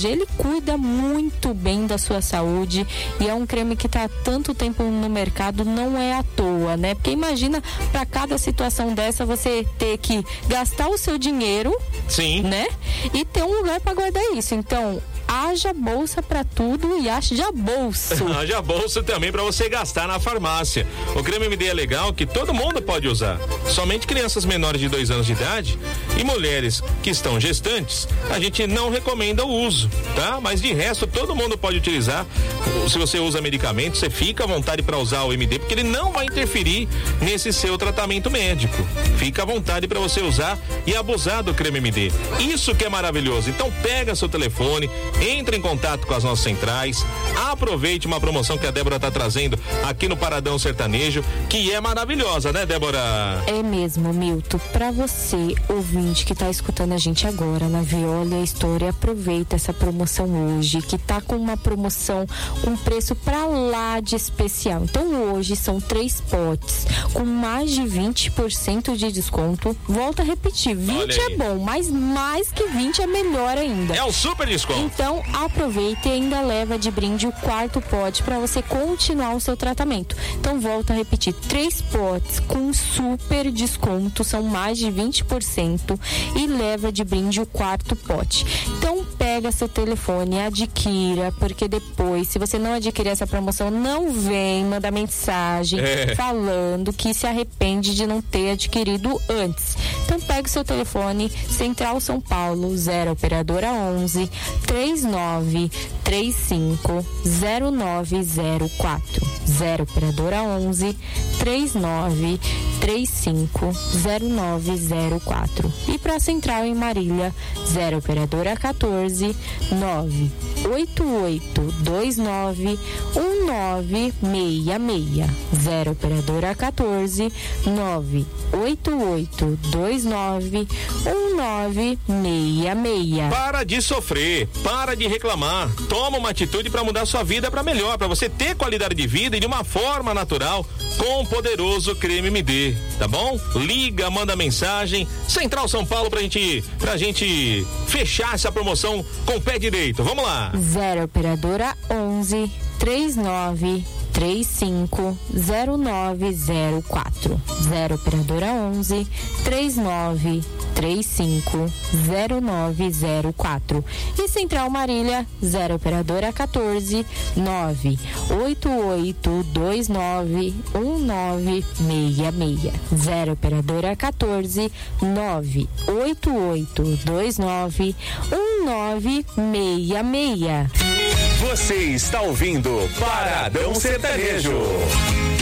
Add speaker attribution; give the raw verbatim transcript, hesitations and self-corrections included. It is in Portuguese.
Speaker 1: seja, ele cuida muito bem da sua saúde e é um creme que está há tanto tempo no mercado, não é à toa, né? Porque imagina, para cada situação dessa, você ter que gastar o seu dinheiro,
Speaker 2: sim,
Speaker 1: né? E ter um lugar para guardar isso. Então, haja bolsa para tudo e haja bolso.
Speaker 2: Haja bolsa também para você gastar na farmácia. O creme M D é legal que todo mundo pode usar. Somente crianças menores de dois anos de idade e mulheres que estão gestantes, a gente não recomenda o uso, tá? Mas de resto, todo mundo pode utilizar. Se você usa medicamento, você fica à vontade para usar o M D, porque ele não vai interferir nesse seu tratamento médico. Fica à vontade para você usar e abusar do creme M D. Isso que é maravilhoso. Então pega seu telefone, entre em contato com as nossas centrais, aproveite uma promoção que a Débora está trazendo aqui no Paradão Sertanejo, que é maravilhosa, né, Débora?
Speaker 1: É mesmo, Milton. Para você, ouvinte que está escutando a gente agora na Viola e a História, aproveita essa promoção hoje, que tá com uma promoção com preço pra lá de especial. Então hoje são três potes com mais de vinte por cento de desconto. Volto a repetir, vinte é bom, mas mais que vinte é melhor ainda.
Speaker 2: É um super desconto.
Speaker 1: Então aproveita e ainda leva de brinde o quarto pote para você continuar o seu tratamento. Então volto a repetir, três potes com super desconto, são mais de vinte por cento e leva de brinde o quarto pote. Então pega seu telefone, adquira, porque depois, se você não adquirir essa promoção, não vem mandar mensagem é. falando que se arrepende de não ter adquirido antes. Então pega o seu telefone, Central São Paulo, zero operadora onze, três nove três cinco zero nove zero quatro, zero operadora onze, três nove três cinco zero nove zero quatro. E para Central em Marília, zero operadora quatorze, nove oito oito dois nove um nove seis seis, zero operadora quatorze, nove oito oito dois nove um nove seis seis.
Speaker 2: Para de sofrer, para de reclamar, toma uma atitude para mudar sua vida para melhor, para você ter qualidade de vida e de uma forma natural com o poderoso creme M D, tá bom? Liga, manda mensagem, Central São Paulo pra gente, pra gente fechar essa promoção com o pé direito, vamos lá.
Speaker 1: zero operadora onze, três nove três cinco zero nove zero quatro, zero operadora onze, três nove três cinco zero nove zero quatro. E Central Marília, zero operadora quatorze, nove oito oito dois nove um nove seis seis, zero operadora quatorze, nove oito oito dois nove um nove seis seis.
Speaker 3: Você está ouvindo Paradão Sertanejo.